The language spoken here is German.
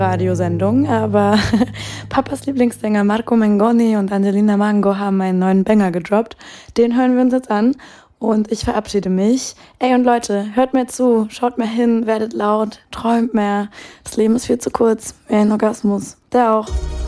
Radiosendung, aber Papas Lieblingssänger Marco Mengoni und Angelina Mango haben einen neuen Banger gedroppt. Den hören wir uns jetzt an und ich verabschiede mich. Ey und Leute, hört mir zu, schaut mehr hin, werdet laut, träumt mehr. Das Leben ist viel zu kurz, wie ein Orgasmus. Der auch.